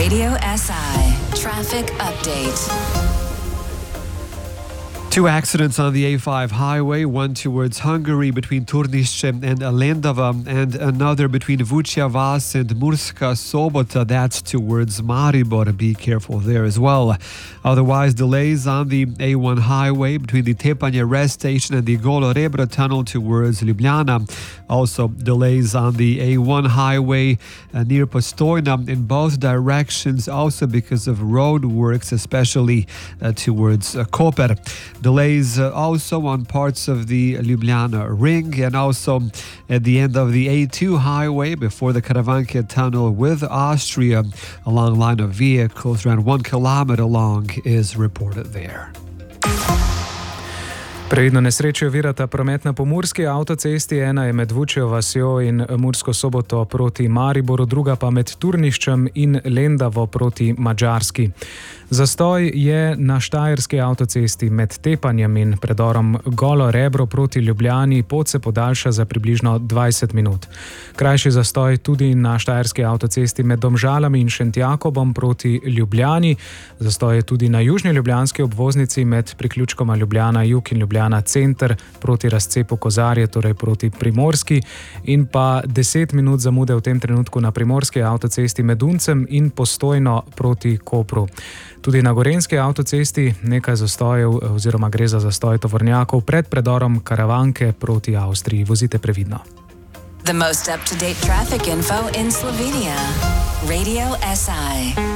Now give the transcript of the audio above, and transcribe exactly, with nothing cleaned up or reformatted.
Radio S I Traffic Update. Two accidents on the A five highway, one towards Hungary between Turnice and Lendava, and another between Vučja Vas and Murska Sobota, that's towards Maribor. Be careful there as well. Otherwise, delays on the A one highway between the Tepanje rest station and the Golo Rebro tunnel towards Ljubljana. Also, delays on the A one highway uh, near Postojna in both directions, also because of road works, especially uh, towards uh, Koper. Delays uh, also on parts of the Ljubljana ring, and also at the end of the A two highway before the Karavanke tunnel with Austria. A long line of vehicles around one kilometer long is reported there. Previdno nesrečo ovirata promet na pomurski avtocesti, ena je med Vučjo vasjo in Mursko Soboto proti Mariboru, druga pa med Turniščem in Lendavo proti Madžarski. Zastoj je na štajerski avtocesti med Tepanjem in predorom Golo Rebro proti Ljubljani, pot se podaljša za približno dvajset minut. Krajši zastoj tudi na štajerski avtocesti med Domžalami in Šentjakobom proti Ljubljani. Zastoj je tudi na južni ljubljanski obvoznici med priključkoma Ljubljana Jug in Ljubljana Center proti razcepu Kozarje, torej proti Primorski, in pa deset minut zamude v tem trenutku na primorski avtocesti med Uncem in Postojno proti Kopru. Tudi na gorenjski avtocesti nekaj zastojev oziroma gre za zastoj tovornjakov pred predorom Karavanke proti Avstriji. Vozite previdno. The most up-to-date traffic info in Slovenia. Radio S I.